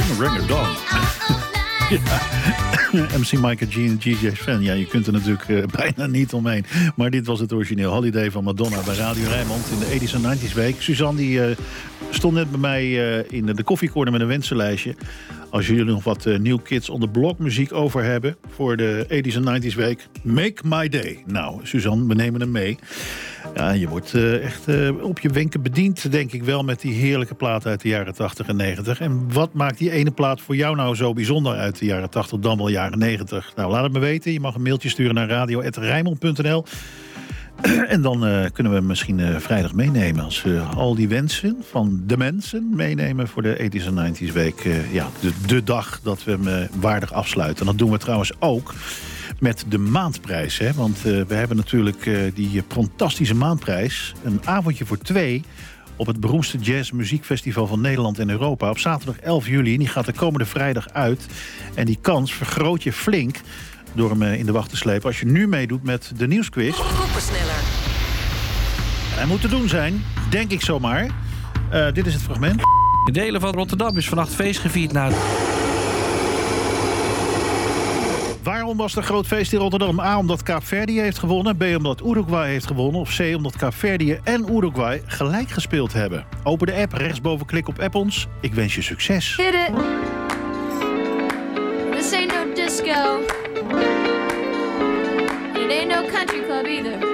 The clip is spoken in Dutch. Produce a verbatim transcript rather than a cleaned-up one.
Bring It On. Ja. M C Micah G en G J Fan. Ja, je kunt er natuurlijk uh, bijna niet omheen. Maar dit was het origineel. Holiday van Madonna bij Radio Rijnmond in de eighties en nineties week. Suzanne die uh, stond net bij mij uh, in de koffiecorner met een wensenlijstje. Als jullie nog wat uh, New Kids on the Block muziek over hebben voor de eighties en nineties week, make my day. Nou, Suzanne, we nemen hem mee. Ja, je wordt uh, echt uh, op je wenken bediend, denk ik wel, met die heerlijke plaat uit de jaren tachtig en negentig. En wat maakt die ene plaat voor jou nou zo bijzonder uit de jaren tachtig, dan wel jaren negentig? Nou, laat het me weten. Je mag een mailtje sturen naar radio apenstaartje rijnmond punt n l. En dan uh, kunnen we hem misschien uh, vrijdag meenemen. Als we uh, al die wensen van de mensen meenemen voor de eighties en nineties week. Uh, ja, de, de dag dat we hem uh, waardig afsluiten. En dat doen we trouwens ook met de maandprijs. Hè? Want uh, we hebben natuurlijk uh, die fantastische maandprijs. Een avondje voor twee op het beroemdste jazzmuziekfestival van Nederland en Europa. Op zaterdag elf juli. En die gaat de komende vrijdag uit. En die kans vergroot je flink door hem in de wacht te slepen. Als je nu meedoet met de nieuwsquiz. Koppersneller. Hij moet te doen zijn, denk ik zomaar. Uh, dit is het fragment. In delen van Rotterdam is vannacht feest gevierd naar... Waarom was er een groot feest in Rotterdam? A, omdat Kaapverdië heeft gewonnen. B, omdat Uruguay heeft gewonnen. Of C, omdat Kaapverdië en Uruguay gelijk gespeeld hebben. Open de app, rechtsboven klik op App ons. Ik wens je succes. Hit it. This ain't no disco. It ain't no country club either.